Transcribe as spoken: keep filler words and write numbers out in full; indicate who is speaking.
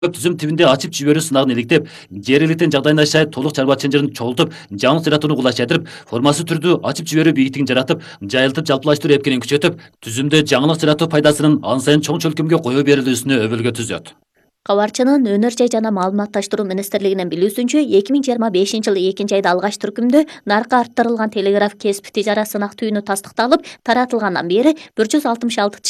Speaker 1: түзүм тибинде ачып жиберүү сынагын иликтеп, жергиликтин жагдайына шай толук чарбачы инжирин чогултуп, жаңы сыйратууну кулайчатырып, формасы түрдүү ачып жиберүү бийиктигин жаратып, жайылтып жалпылаштыруу эпкенин күчөтүп, түзүмдө жаңылык жаратуу пайдасынын ан сайын чоң чөлкөмгө кое берилүүсүнө өбөлгө түзөт.
Speaker 2: Кабарчынын Өнөр жай жана маалыматташтыруу министрлигинин билүүсүнчө, эки миң жыйырма бешинчи жылы экинчи айда алгач түркүмдө наркы арттырылган телеграф кесип тижара сынак түйүнү тастыкталып, таратылгандан бери bir жүз алтымыш алты